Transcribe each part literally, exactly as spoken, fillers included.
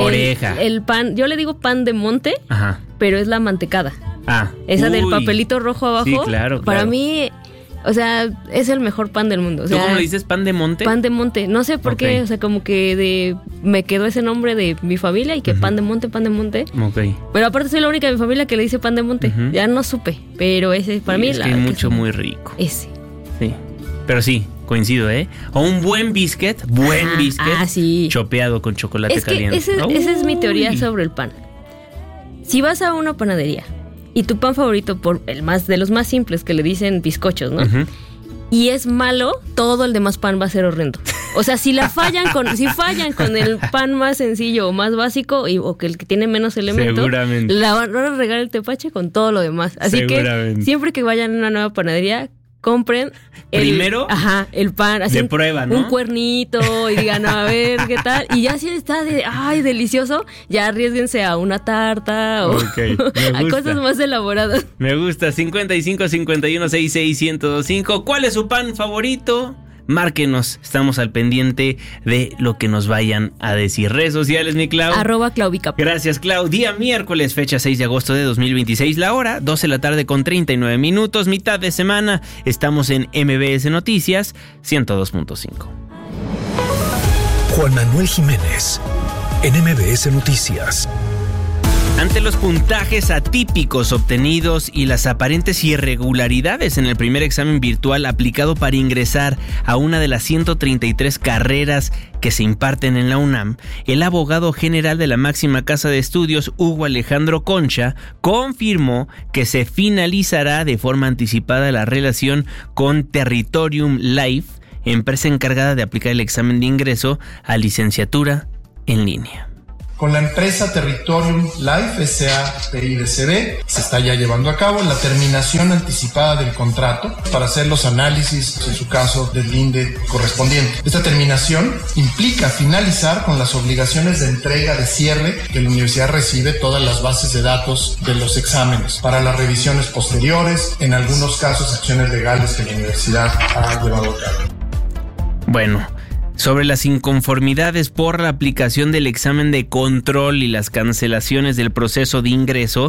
Oreja. El, el pan, yo le digo pan de monte, Ajá. pero es la mantecada. Ah. Esa Uy. del papelito rojo abajo. Sí, claro, claro. Para mí, o sea, es el mejor pan del mundo. O sea, ¿tú cómo le dices? ¿Pan de monte? Pan de monte. No sé por okay. qué, o sea, como que de me quedó ese nombre de mi familia y que uh-huh. pan de monte, pan de monte. Ok. Pero aparte soy la única de mi familia que le dice pan de monte. Uh-huh. Ya no supe, pero ese para sí, mí es la que hay que mucho es muy rico. Ese. Sí. Pero sí, coincido, ¿eh? O un buen biscuit, buen ah, biscuit ah, sí. chopeado con chocolate es que caliente. Ese, esa es mi teoría sobre el pan. Si vas a una panadería y tu pan favorito, por el más de los más simples que le dicen bizcochos, ¿no? Uh-huh. Y es malo, todo el demás pan va a ser horrendo. O sea, si la fallan con, si fallan con el pan más sencillo o más básico y, o que el que tiene menos elementos, seguramente la van a regar el tepache con todo lo demás. Así que siempre que vayan a una nueva panadería, compren el, primero ajá, el pan así, de prueba, ¿no? Un cuernito y digan, a ver qué tal. Y ya si está de, ay, delicioso, ya arriésguense a una tarta o okay, a cosas más elaboradas. Me gusta. cincuenta y cinco, cincuenta y uno, sesenta y seis, ciento veinticinco. ¿Cuál es su pan favorito? Márquenos, estamos al pendiente de lo que nos vayan a decir. Redes sociales, mi Clau. Arroba Claubica. Gracias, Clau. Día miércoles, fecha seis de agosto de dos mil veintiséis, la hora doce de la tarde con treinta y nueve minutos, mitad de semana. Estamos en M B S Noticias ciento dos punto cinco. Juan Manuel Jiménez, en M B S Noticias. Ante los puntajes atípicos obtenidos y las aparentes irregularidades en el primer examen virtual aplicado para ingresar a una de las ciento treinta y tres carreras que se imparten en la UNAM, el abogado general de la máxima casa de estudios, Hugo Alejandro Concha, confirmó que se finalizará de forma anticipada la relación con Territorium Life, empresa encargada de aplicar el examen de ingreso a licenciatura en línea. Con la empresa Territorium Life S A P I D C B se está ya llevando a cabo la terminación anticipada del contrato para hacer los análisis, en su caso, del I N D E correspondiente. Esta terminación implica finalizar con las obligaciones de entrega de cierre que la universidad recibe todas las bases de datos de los exámenes para las revisiones posteriores, en algunos casos acciones legales que la universidad ha llevado a cabo. Bueno, sobre las inconformidades por la aplicación del examen de control y las cancelaciones del proceso de ingreso,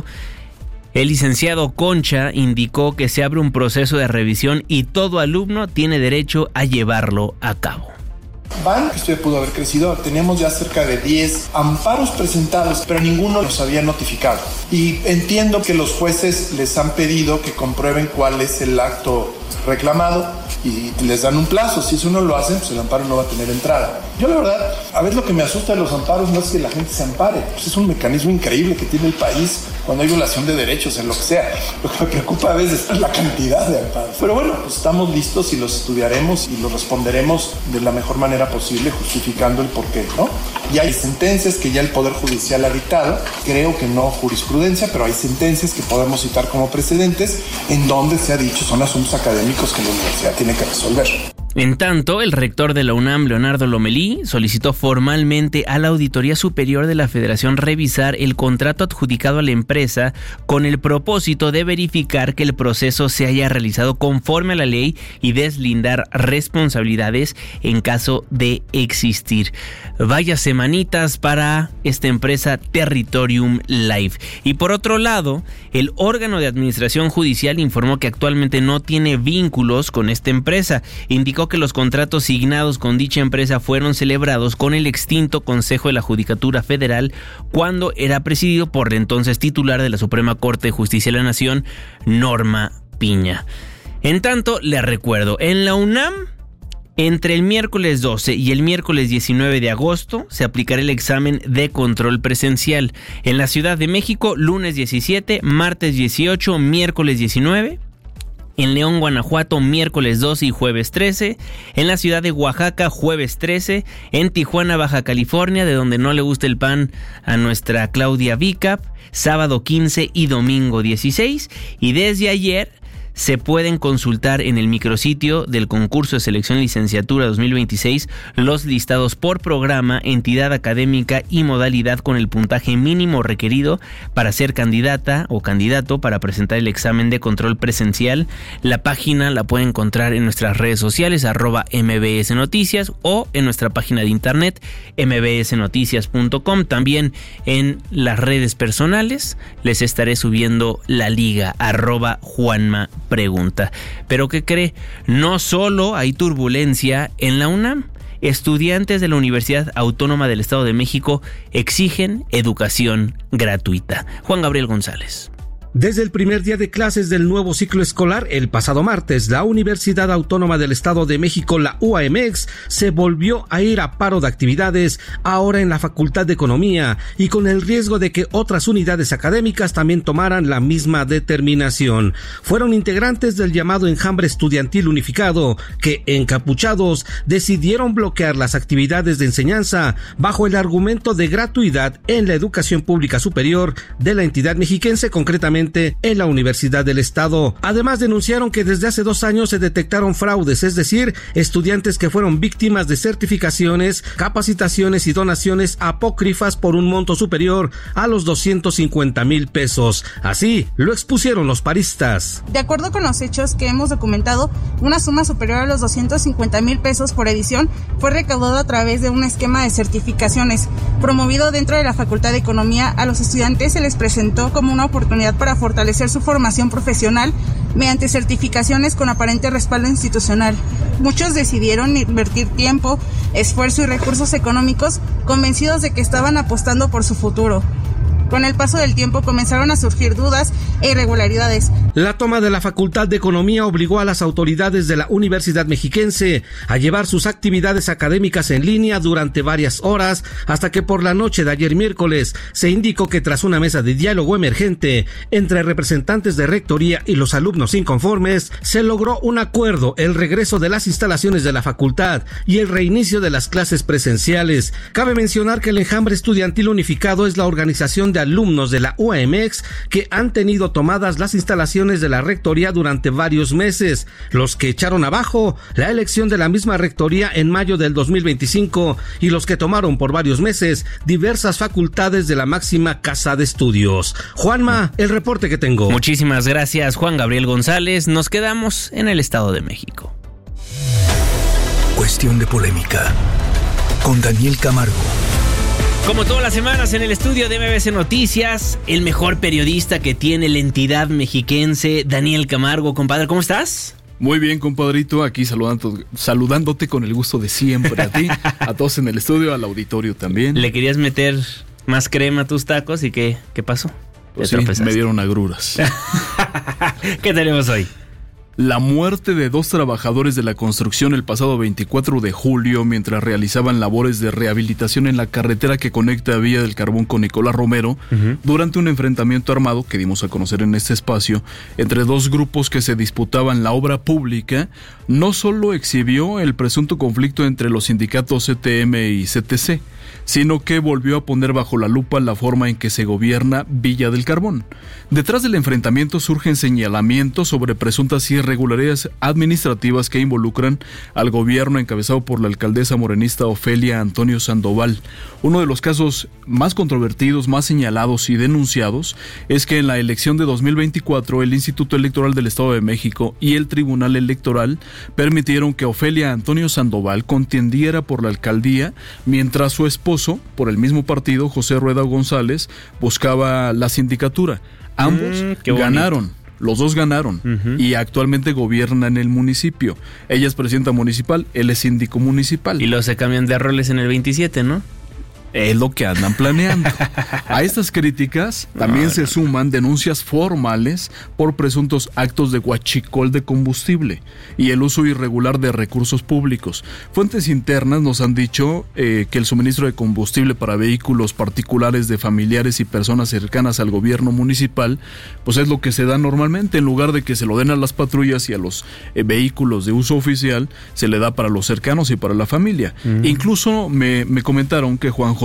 el licenciado Concha indicó que se abre un proceso de revisión y todo alumno tiene derecho a llevarlo a cabo. Van, esto pudo haber crecido, tenemos ya cerca de diez amparos presentados, pero ninguno los había notificado. Y entiendo que los jueces les han pedido que comprueben cuál es el acto reclamado y les dan un plazo. Si eso no lo hacen, pues el amparo no va a tener entrada. Yo la verdad, a veces lo que me asusta de los amparos no es que la gente se ampare, pues es un mecanismo increíble que tiene el país cuando hay violación de derechos en lo que sea. Lo que me preocupa a veces es la cantidad de amparos. Pero bueno, pues estamos listos y los estudiaremos y los responderemos de la mejor manera posible, justificando el porqué, ¿no? Y hay sentencias que ya el Poder Judicial ha dictado, creo que no jurisprudencia, pero hay sentencias que podemos citar como precedentes en donde se ha dicho son asuntos académicos que la universidad tiene que resolver. En tanto, el rector de la UNAM, Leonardo Lomelí, solicitó formalmente a la Auditoría Superior de la Federación revisar el contrato adjudicado a la empresa con el propósito de verificar que el proceso se haya realizado conforme a la ley y deslindar responsabilidades en caso de existir. Vaya semanitas para esta empresa Territorium Life. Y por otro lado, el órgano de administración judicial informó que actualmente no tiene vínculos con esta empresa. Indicó que los contratos signados con dicha empresa fueron celebrados con el extinto Consejo de la Judicatura Federal cuando era presidido por la entonces titular de la Suprema Corte de Justicia de la Nación, Norma Piña. En tanto, les recuerdo, en la UNAM, entre el miércoles doce y el miércoles diecinueve de agosto se aplicará el examen de control presencial. En la Ciudad de México, lunes diecisiete, martes dieciocho, miércoles diecinueve. En León, Guanajuato, miércoles doce y jueves trece. En la ciudad de Oaxaca, jueves trece. En Tijuana, Baja California, de donde no le gusta el pan a nuestra Claudia Vicap, sábado quince y domingo dieciséis. Y desde ayer se pueden consultar en el micrositio del concurso de selección de licenciatura dos mil veintiséis los listados por programa, entidad académica y modalidad con el puntaje mínimo requerido para ser candidata o candidato para presentar el examen de control presencial. La página la pueden encontrar en nuestras redes sociales, arroba M B S Noticias, o en nuestra página de internet, m b s noticias punto com. También en las redes personales les estaré subiendo la liga, arroba Juanma Pregunta. Pero ¿qué cree? No solo hay turbulencia en la UNAM. Estudiantes de la Universidad Autónoma del Estado de México exigen educación gratuita. Juan Gabriel González. Desde el primer día de clases del nuevo ciclo escolar, el pasado martes, la Universidad Autónoma del Estado de México, la U A M X, se volvió a ir a paro de actividades, ahora en la Facultad de Economía, y con el riesgo de que otras unidades académicas también tomaran la misma determinación. Fueron integrantes del llamado Enjambre Estudiantil Unificado, que, encapuchados, decidieron bloquear las actividades de enseñanza bajo el argumento de gratuidad en la educación pública superior de la entidad mexiquense, concretamente en la Universidad del Estado. Además, denunciaron que desde hace dos años se detectaron fraudes, es decir, estudiantes que fueron víctimas de certificaciones, capacitaciones y donaciones apócrifas por un monto superior a los doscientos cincuenta mil pesos. Así lo expusieron los paristas. De acuerdo con los hechos que hemos documentado, una suma superior a los doscientos cincuenta mil pesos por edición fue recaudado a través de un esquema de certificaciones promovido dentro de la Facultad de Economía. A los estudiantes se les presentó como una oportunidad para fortalecer su formación profesional mediante certificaciones con aparente respaldo institucional. Muchos decidieron invertir tiempo, esfuerzo y recursos económicos convencidos de que estaban apostando por su futuro. Con el paso del tiempo comenzaron a surgir dudas e irregularidades. La toma de la Facultad de Economía obligó a las autoridades de la Universidad Mexiquense a llevar sus actividades académicas en línea durante varias horas, hasta que por la noche de ayer miércoles se indicó que tras una mesa de diálogo emergente entre representantes de rectoría y los alumnos inconformes, se logró un acuerdo: el regreso de las instalaciones de la facultad y el reinicio de las clases presenciales. Cabe mencionar que el Enjambre Estudiantil Unificado es la organización de alumnos de la U A M X que han tenido tomadas las instalaciones de la rectoría durante varios meses, los que echaron abajo la elección de la misma rectoría en mayo del dos mil veinticinco y los que tomaron por varios meses diversas facultades de la máxima casa de estudios. Juanma, el reporte que tengo. Muchísimas gracias, Juan Gabriel González. Nos quedamos en el Estado de México. Cuestión de polémica con Daniel Camargo. Como todas las semanas en el estudio de M B S Noticias, el mejor periodista que tiene la entidad mexiquense, Daniel Camargo. Compadre, ¿cómo estás? Muy bien, compadrito, aquí saludando, saludándote con el gusto de siempre a ti, a todos en el estudio, al auditorio también. ¿Le querías meter más crema a tus tacos y qué, qué pasó? Pues sí, me dieron agruras. ¿Qué tenemos hoy? La muerte de dos trabajadores de la construcción el pasado veinticuatro de julio mientras realizaban labores de rehabilitación en la carretera que conecta Villa del Carbón con Nicolás Romero, uh-huh. durante un enfrentamiento armado que dimos a conocer en este espacio entre dos grupos que se disputaban la obra pública, no solo exhibió el presunto conflicto entre los sindicatos C T M y C T C, sino que volvió a poner bajo la lupa la forma en que se gobierna Villa del Carbón. Detrás del enfrentamiento surgen señalamientos sobre presuntas irregularidades administrativas que involucran al gobierno encabezado por la alcaldesa morenista Ofelia Antonio Sandoval. Uno de los casos más controvertidos, más señalados y denunciados es que en la elección de dos mil veinticuatro el Instituto Electoral del Estado de México y el Tribunal Electoral permitieron que Ofelia Antonio Sandoval contendiera por la alcaldía, mientras su esposo, por el mismo partido, José Rueda González, buscaba la sindicatura. Ambos mm, ganaron, los dos ganaron, uh-huh. y actualmente gobiernan el municipio. Ella es presidenta municipal, él es síndico municipal. Y los se cambian de roles en el veintisiete, ¿no? Es lo que andan planeando. A estas críticas también no, se no, suman denuncias formales por presuntos actos de huachicol de combustible y el uso irregular de recursos públicos. Fuentes internas nos han dicho eh, que el suministro de combustible para vehículos particulares de familiares y personas cercanas al gobierno municipal, pues es lo que se da normalmente. En lugar de que se lo den a las patrullas y a los eh, vehículos de uso oficial, se le da para los cercanos y para la familia. Mm. Incluso me, me comentaron que Juan José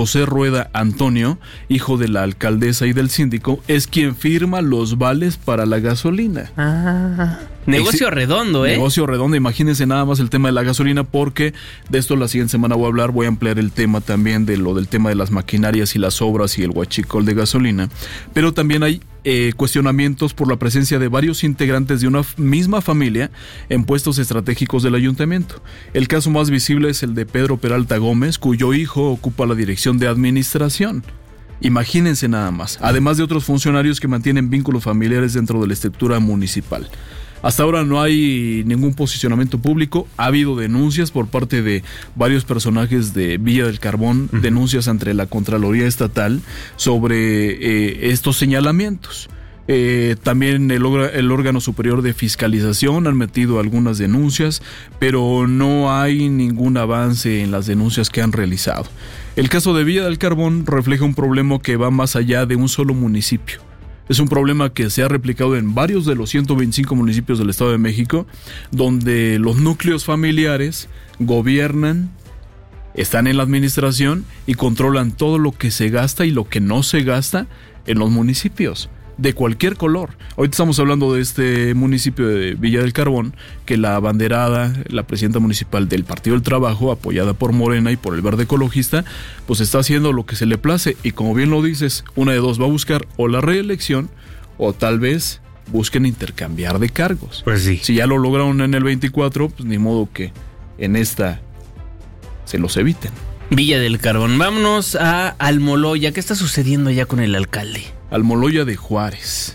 José Rueda Antonio, hijo de la alcaldesa y del síndico, es quien firma los vales para la gasolina. Ah, negocio Exi- redondo, ¿eh? Negocio redondo, imagínense nada más el tema de la gasolina, porque de esto la siguiente semana voy a hablar, voy a ampliar el tema también de lo del tema de las maquinarias y las obras y el huachicol de gasolina, pero también hay Eh, cuestionamientos por la presencia de varios integrantes de una f- misma familia en puestos estratégicos del ayuntamiento. El caso más visible es el de Pedro Peralta Gómez, cuyo hijo ocupa la dirección de administración. Imagínense nada más, además de otros funcionarios que mantienen vínculos familiares dentro de la estructura municipal. Hasta ahora no hay ningún posicionamiento público. Ha habido denuncias por parte de varios personajes de Villa del Carbón, uh-huh. denuncias ante la Contraloría Estatal sobre eh, estos señalamientos. Eh, también el, el órgano superior de fiscalización han metido algunas denuncias, pero no hay ningún avance en las denuncias que han realizado. El caso de Villa del Carbón refleja un problema que va más allá de un solo municipio. Es un problema que se ha replicado en varios de los ciento veinticinco municipios del Estado de México, donde los núcleos familiares gobiernan, están en la administración y controlan todo lo que se gasta y lo que no se gasta en los municipios, de cualquier color. Ahorita estamos hablando de este municipio de Villa del Carbón, que la abanderada, la presidenta municipal del Partido del Trabajo, apoyada por Morena y por el Verde Ecologista, pues está haciendo lo que se le place, y como bien lo dices, una de dos, va a buscar o la reelección o tal vez busquen intercambiar de cargos. Pues sí. Si ya lo lograron en el veinticuatro, pues ni modo que en esta se los eviten. Villa del Carbón. Vámonos a Almoloya. ¿Qué está sucediendo allá con el alcalde? Almoloya de Juárez.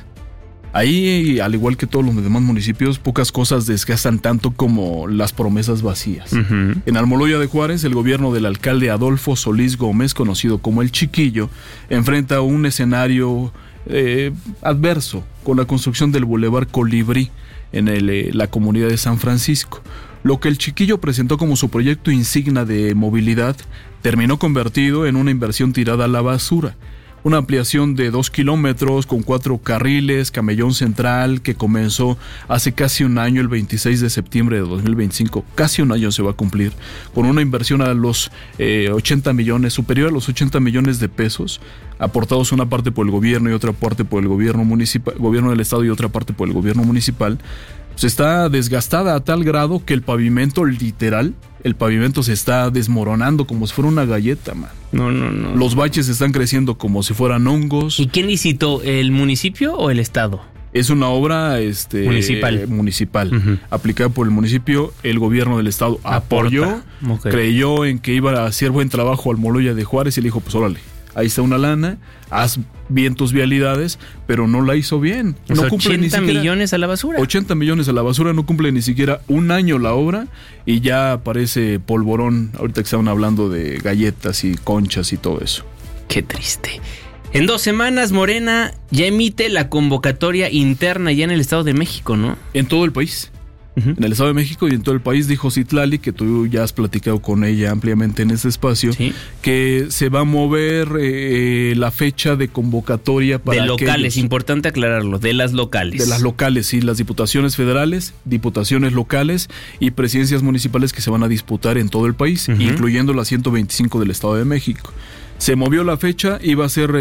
Ahí, al igual que todos los demás municipios, pocas cosas desgastan tanto como las promesas vacías. Uh-huh. En Almoloya de Juárez, el gobierno del alcalde Adolfo Solís Gómez, conocido como El Chiquillo, enfrenta un escenario eh, adverso con la construcción del Boulevard Colibrí en el, eh, la comunidad de San Francisco. Lo que El Chiquillo presentó como su proyecto insignia de movilidad terminó convertido en una inversión tirada a la basura. Una ampliación de dos kilómetros con cuatro carriles, camellón central, que comenzó hace casi un año, el veintiséis de septiembre de dos mil veinticinco. Casi un año se va a cumplir, con una inversión a los eh, ochenta millones, superior a los ochenta millones de pesos, aportados una parte por el gobierno y otra parte por el gobierno municipal, gobierno del estado y otra parte por el gobierno municipal. Se está desgastada a tal grado que el pavimento, literal, el pavimento se está desmoronando como si fuera una galleta, man. No, no, no. Los baches están creciendo como si fueran hongos. ¿Y quién licitó? ¿El municipio o el estado? Es una obra este, municipal, eh, municipal uh-huh. aplicada por el municipio. El gobierno del estado apoyó, okay. creyó en que iba a hacer buen trabajo Almoloya de Juárez y le dijo, pues órale, ahí está una lana, haz bien tus vialidades, pero no la hizo bien. No cumple ochenta ni siquiera, millones a la basura. ochenta millones a la basura, no cumple ni siquiera un año la obra y ya aparece polvorón, ahorita que estaban hablando de galletas y conchas y todo eso. Qué triste. En dos semanas Morena ya emite la convocatoria interna ya en el Estado de México, ¿no? En todo el país. Uh-huh. En el Estado de México y en todo el país, dijo Citlali, que tú ya has platicado con ella ampliamente en este espacio, ¿sí? Que se va a mover eh, la fecha de convocatoria para de locales, aquellos, importante aclararlo, de las locales. De las locales, sí, las diputaciones federales, diputaciones locales y presidencias municipales que se van a disputar en todo el país, uh-huh. incluyendo las ciento veinticinco del Estado de México. Se movió la fecha, iba a ser eh,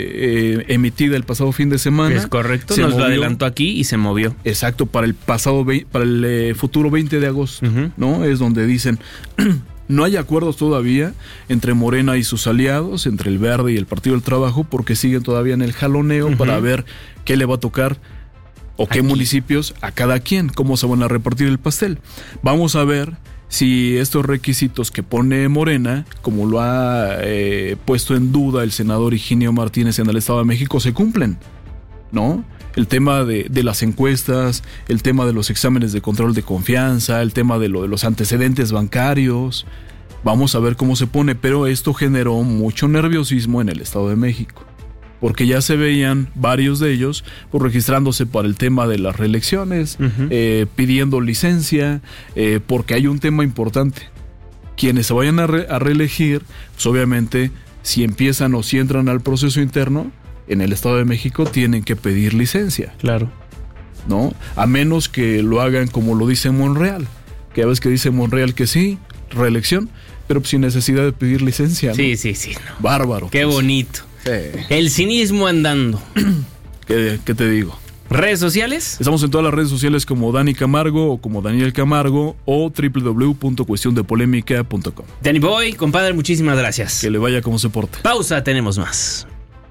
eh, emitida el pasado fin de semana. Es correcto, se nos movió, lo adelantó aquí y se movió. Exacto, para el pasado, para el eh, futuro veinte de agosto, uh-huh. ¿no? Es donde dicen, no hay acuerdos todavía entre Morena y sus aliados, entre el Verde y el Partido del Trabajo, porque siguen todavía en el jaloneo uh-huh. para ver qué le va a tocar o qué aquí. municipios a cada quien, cómo se van a repartir el pastel. Vamos a ver si estos requisitos que pone Morena, como lo ha eh, puesto en duda el senador Higinio Martínez en el Estado de México, se cumplen, ¿no? El tema de, de las encuestas, el tema de los exámenes de control de confianza, el tema de, lo, de los antecedentes bancarios. Vamos a ver cómo se pone, pero esto generó mucho nerviosismo en el Estado de México, porque ya se veían varios de ellos pues, registrándose para el tema de las reelecciones, uh-huh. eh, pidiendo licencia, eh, porque hay un tema importante. Quienes se vayan a, re- a reelegir, pues obviamente, si empiezan o si entran al proceso interno, en el Estado de México tienen que pedir licencia. Claro. ¿No? A menos que lo hagan como lo dice Monreal, que a veces que dice Monreal que sí, reelección, pero sin necesidad de pedir licencia, ¿no? Sí, sí, sí. No. Bárbaro. Qué pues. bonito. Sí. El cinismo andando. ¿Qué, ¿Qué te digo? ¿Redes sociales? Estamos en todas las redes sociales como Dani Camargo o como Daniel Camargo o doble u doble u doble u punto cuestión de polémica punto com. Danny Boy, compadre, muchísimas gracias. Que le vaya como se porte. Pausa, tenemos más.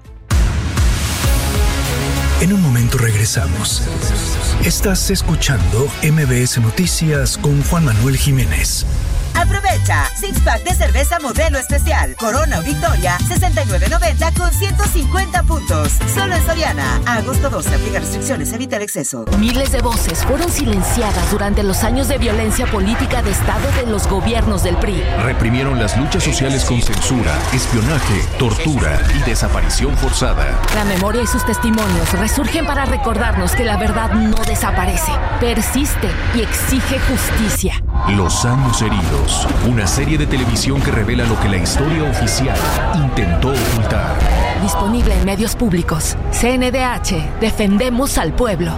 En un momento regresamos. Estás escuchando M B S Noticias con Juan Manuel Jiménez. Aprovecha, six pack de cerveza modelo especial, Corona o Victoria, sesenta y nueve noventa con ciento cincuenta puntos. Solo en Soriana. A agosto doce, aplica restricciones, evita el exceso. Miles de voces fueron silenciadas durante los años de violencia política de Estado de los gobiernos del P R I. Reprimieron las luchas sociales con censura, espionaje, tortura y desaparición forzada. La memoria y sus testimonios resurgen para recordarnos que la verdad no desaparece, persiste y exige justicia. Los años heridos. Una serie de televisión que revela lo que la historia oficial intentó ocultar. Disponible en medios públicos. C N D H. Defendemos al pueblo.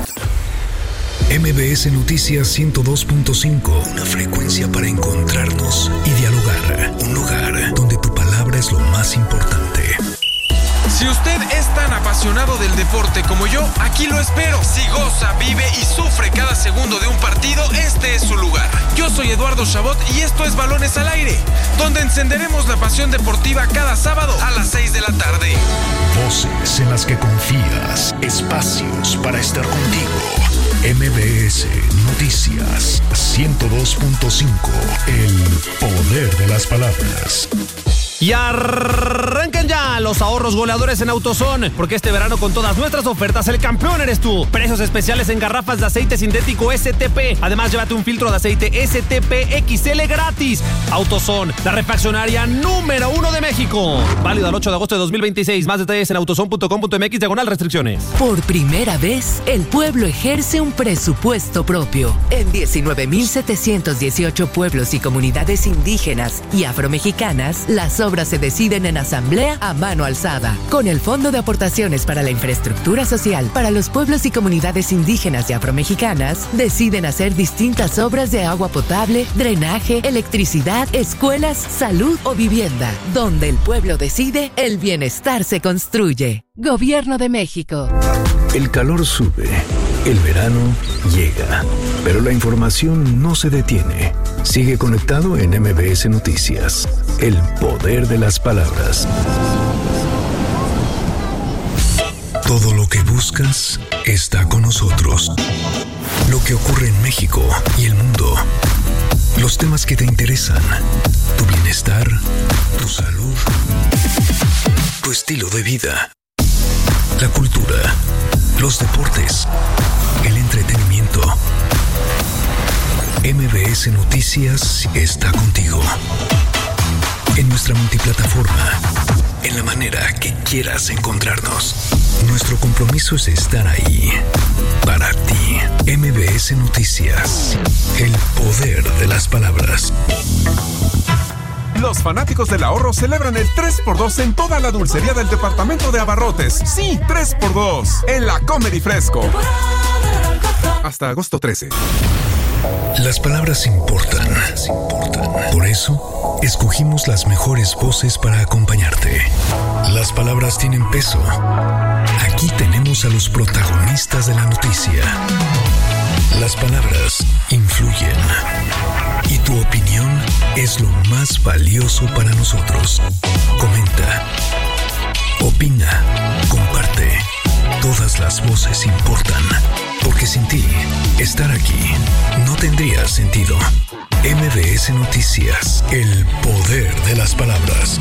M B S Noticias ciento dos punto cinco. Una frecuencia para encontrarnos y dialogar. Un lugar donde tu palabra es lo más importante. Si usted es tan apasionado del deporte como yo, aquí lo espero. Si goza, vive y sufre cada segundo de un partido, este es su lugar. Yo soy Eduardo Chabot y esto es Balones al Aire, donde encenderemos la pasión deportiva cada sábado a las seis de la tarde. Voces en las que confías, espacios para estar contigo. M B S Noticias ciento dos punto cinco. El poder de las palabras. Y arrancan ya los ahorros goleadores en AutoZone, porque este verano con todas nuestras ofertas el campeón eres tú. Precios especiales en garrafas de aceite sintético S T P. Además, llévate un filtro de aceite S T P X L gratis. AutoZone, la refaccionaria número uno de México. Válido al ocho de agosto de dos mil veintiséis. Más detalles en autozone punto com punto m x diagonal restricciones. Por primera vez, el pueblo ejerce un presupuesto propio. En diecinueve mil setecientos dieciocho pueblos y comunidades indígenas y afromexicanas, las obras se deciden en asamblea a mano alzada. Con el Fondo de Aportaciones para la Infraestructura Social para los pueblos y comunidades indígenas y afromexicanas, deciden hacer distintas obras de agua potable, drenaje, electricidad, escuelas, salud o vivienda. Donde el pueblo decide, el bienestar se construye. Gobierno de México. El calor sube, el verano llega, pero la información no se detiene. Sigue conectado en M B S Noticias. El poder de las palabras. Todo lo que buscas está con nosotros. Lo que ocurre en México y el mundo. Los temas que te interesan. Tu bienestar, tu salud, tu estilo de vida. La cultura, los deportes, el entretenimiento. M B S Noticias está contigo. En nuestra multiplataforma, en la manera que quieras encontrarnos. Nuestro compromiso es estar ahí, para ti. M B S Noticias, el poder de las palabras. Los fanáticos del ahorro celebran el tres por dos en toda la dulcería del departamento de abarrotes. Sí, tres por dos en la Comedy Fresco. Hasta agosto trece. Las palabras importan. Por eso, escogimos las mejores voces para acompañarte. Las palabras tienen peso. Aquí tenemos a los protagonistas de la noticia. Las palabras influyen. Y tu opinión es lo más valioso para nosotros. Comenta. Opina. Comparte. Todas las voces importan. Porque sin ti, estar aquí no tendría sentido. M B S Noticias, el poder de las palabras.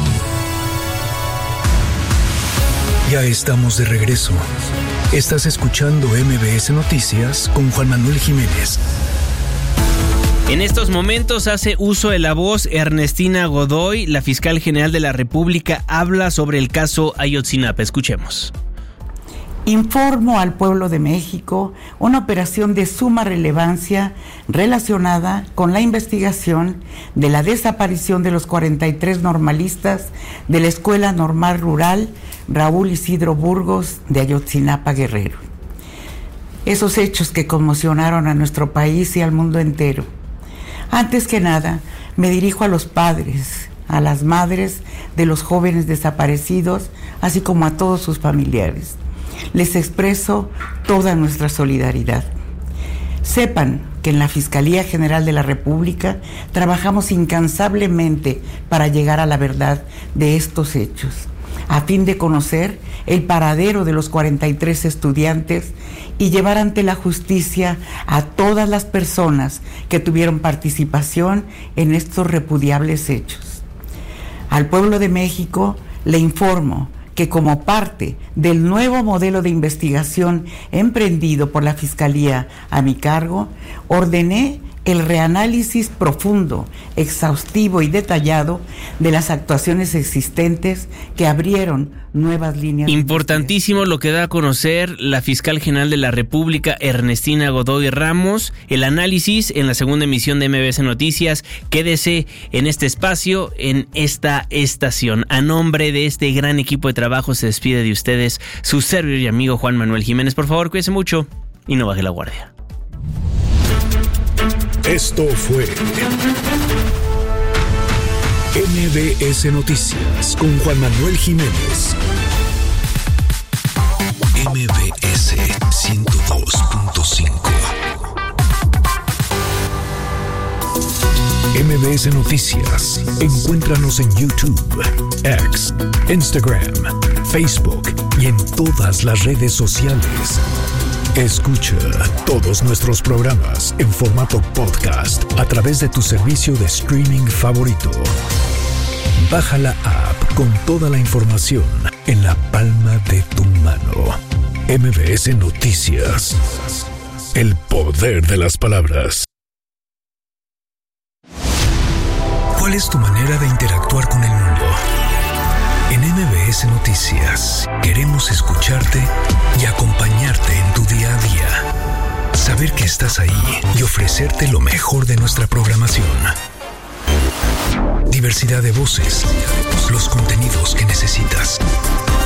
Ya estamos de regreso. Estás escuchando M B S Noticias con Juan Manuel Jiménez. En estos momentos hace uso de la voz Ernestina Godoy, la fiscal general de la República, habla sobre el caso Ayotzinapa. Escuchemos. Informo al pueblo de México una operación de suma relevancia relacionada con la investigación de la desaparición de los cuarenta y tres normalistas de la Escuela Normal Rural Raúl Isidro Burgos de Ayotzinapa, Guerrero. Esos hechos que conmocionaron a nuestro país y al mundo entero. Antes que nada, Me dirijo a los padres, a las madres de los jóvenes desaparecidos, así como a todos sus familiares. Les expreso toda nuestra solidaridad. Sepan que en la Fiscalía General de la República trabajamos incansablemente para llegar a la verdad de estos hechos, a fin de conocer el paradero de los cuarenta y tres estudiantes y llevar ante la justicia a todas las personas que tuvieron participación en estos repudiables hechos. Al pueblo de México le informo que como parte del nuevo modelo de investigación emprendido por la Fiscalía a mi cargo, ordené el reanálisis profundo, exhaustivo y detallado de las actuaciones existentes que abrieron nuevas líneas. Importantísimo lo que da a conocer la fiscal general de la República, Ernestina Godoy Ramos. El análisis en la segunda emisión de M B S Noticias. Quédese en este espacio, en esta estación. A nombre de este gran equipo de trabajo se despide de ustedes su servidor y amigo Juan Manuel Jiménez. Por favor, cuídese mucho y no baje la guardia. Esto fue M B S Noticias con Juan Manuel Jiménez. M B S ciento dos punto cinco. M B S Noticias. Encuéntranos en YouTube, X, Instagram, Facebook y en todas las redes sociales. Escucha todos nuestros programas en formato podcast a través de tu servicio de streaming favorito. Baja la app con toda la información en la palma de tu mano. M B S Noticias. El poder de las palabras. ¿Cuál es tu manera de interactuar con el mundo? En M B S Noticias queremos escucharte y acompañarte en tu día a día. Saber que estás ahí y ofrecerte lo mejor de nuestra programación. Diversidad de voces, los contenidos que necesitas.